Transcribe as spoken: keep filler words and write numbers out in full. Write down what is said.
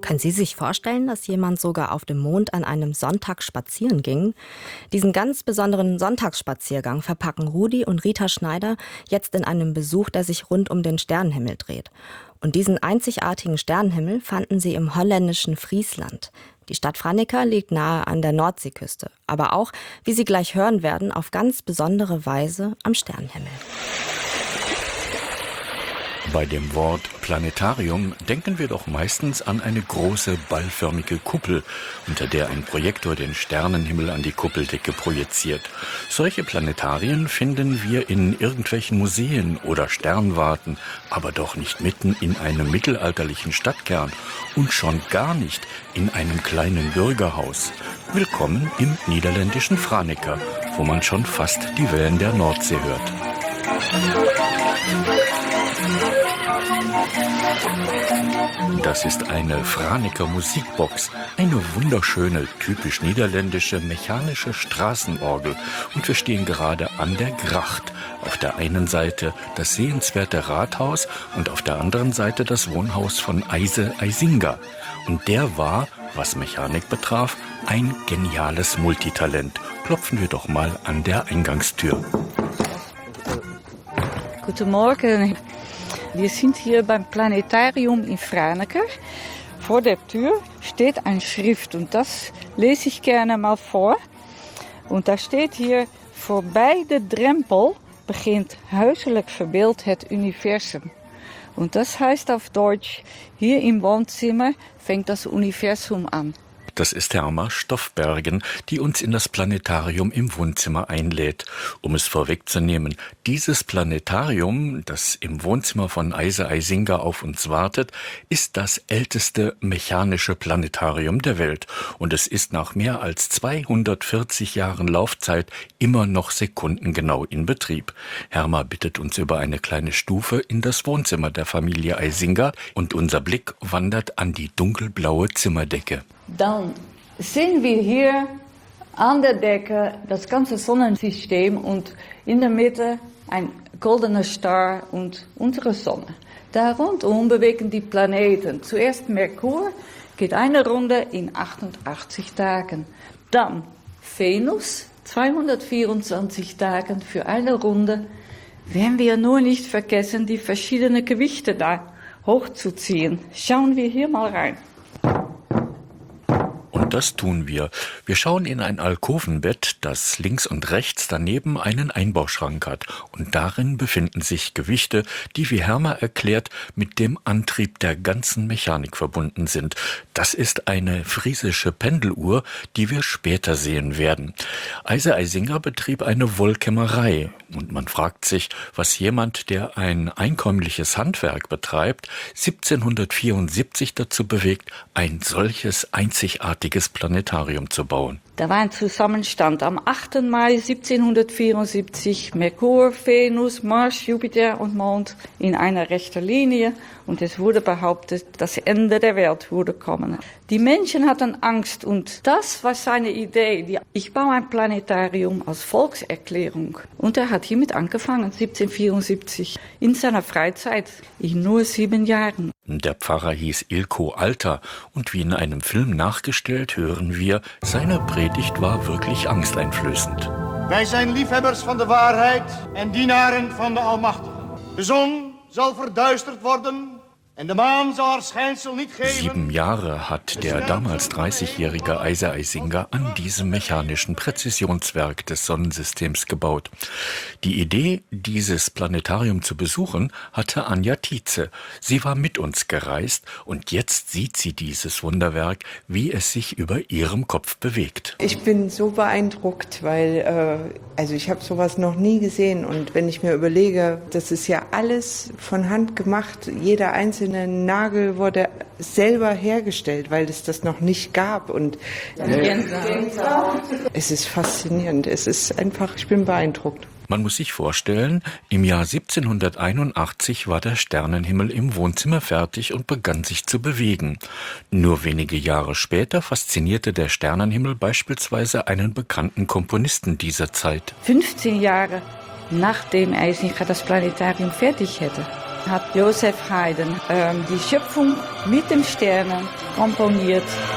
Können Sie sich vorstellen, dass jemand sogar auf dem Mond an einem Sonntag spazieren ging? Diesen ganz besonderen Sonntagsspaziergang verpacken Rudi und Rita Schneider jetzt in einem Besuch, der sich rund um den Sternenhimmel dreht. Und diesen einzigartigen Sternenhimmel fanden sie im holländischen Friesland. Die Stadt Franeker liegt nahe an der Nordseeküste, aber auch, wie Sie gleich hören werden, auf ganz besondere Weise am Sternenhimmel. Bei dem Wort Planetarium denken wir doch meistens an eine große ballförmige Kuppel, unter der ein Projektor den Sternenhimmel an die Kuppeldecke projiziert. Solche Planetarien finden wir in irgendwelchen Museen oder Sternwarten, aber doch nicht mitten in einem mittelalterlichen Stadtkern und schon gar nicht in einem kleinen Bürgerhaus. Willkommen im niederländischen Franeker, wo man schon fast die Wellen der Nordsee hört. Das ist eine Franeker Musikbox, eine wunderschöne, typisch niederländische mechanische Straßenorgel. Und wir stehen gerade an der Gracht. Auf der einen Seite das sehenswerte Rathaus und auf der anderen Seite das Wohnhaus von Eise Eisinga. Und der war, was Mechanik betraf, ein geniales Multitalent. Klopfen wir doch mal an der Eingangstür. Guten Morgen. Wir sind hier beim Planetarium in Franeker. Vor der Tür steht ein Schrift und das lese ich gerne mal vor. Und da steht hier: Voorbij de drempel begint huiselijk verbeeld het universum. Und das heißt auf Deutsch: Hier im Wohnzimmer fängt das Universum an. Das ist Herma Stoffbergen, die uns in das Planetarium im Wohnzimmer einlädt. Um es vorwegzunehmen, dieses Planetarium, das im Wohnzimmer von Eise Eisinga auf uns wartet, ist das älteste mechanische Planetarium der Welt. Und es ist nach mehr als zweihundertvierzig Jahren Laufzeit immer noch sekundengenau in Betrieb. Herma bittet uns über eine kleine Stufe in das Wohnzimmer der Familie Eisinga und unser Blick wandert an die dunkelblaue Zimmerdecke. Dann sehen wir hier an der Decke das ganze Sonnensystem und in der Mitte ein goldener Star und unsere Sonne. Da rundum bewegen die Planeten. Zuerst Merkur, geht eine Runde in achtundachtzig Tagen. Dann Venus, zweihundertvierundzwanzig Tagen für eine Runde. Wenn wir nur nicht vergessen, die verschiedenen Gewichte da hochzuziehen. Schauen wir hier mal rein. Und das tun wir. Wir schauen in ein Alkovenbett, das links und rechts daneben einen Einbauschrank hat. Und darin befinden sich Gewichte, die, wie Herma erklärt, mit dem Antrieb der ganzen Mechanik verbunden sind. Das ist eine friesische Pendeluhr, die wir später sehen werden. Eise Eisinga betrieb eine Wollkämmerei. Und man fragt sich, was jemand, der ein einkömmliches Handwerk betreibt, siebzehnhundertvierundsiebzig dazu bewegt, ein solches einzigartiges Planetarium zu bauen. Da war ein Zusammenstand am achten Mai siebzehnhundertvierundsiebzig. Merkur, Venus, Mars, Jupiter und Mond in einer rechten Linie. Und es wurde behauptet, das Ende der Welt würde kommen. Die Menschen hatten Angst und das war seine Idee. Ich baue ein Planetarium als Volkserklärung. Und er hat hiermit angefangen, siebzehnhundertvierundsiebzig, in seiner Freizeit, in nur sieben Jahren. Der Pfarrer hieß Ilko Alter und wie in einem Film nachgestellt hören wir, seine Predigt war wirklich angsteinflößend. Wij zijn liefhebbers van de waarheid en dienaren van de Almachtige. De zon zal verduisterd worden en de maan zal haar schijnsel niet geven. Sieben Jahre hat der damals dreißigjährige Eise Eisinga an diesem mechanischen Präzisionswerk des Sonnensystems gebaut. Die Idee, dieses Planetarium zu besuchen, hatte Anja Tietze. Sie war mit uns gereist und jetzt sieht sie dieses Wunderwerk, wie es sich über ihrem Kopf bewegt. Ich bin so beeindruckt, weil äh, also ich habe sowas noch nie gesehen und wenn ich mir überlege, das ist ja alles von Hand gemacht, jeder einzelne Nagel wurde selber hergestellt, weil es das noch nicht gab und äh, es ist faszinierend, es ist einfach, ich bin beeindruckt. Man muss sich vorstellen, im Jahr siebzehnhunderteinundachtzig war der Sternenhimmel im Wohnzimmer fertig und begann sich zu bewegen. Nur wenige Jahre später faszinierte der Sternenhimmel beispielsweise einen bekannten Komponisten dieser Zeit. fünfzehn Jahre nachdem Eisinga das Planetarium fertig hätte, hat Joseph Haydn ähm, die Schöpfung mit den Sternen ramponiert.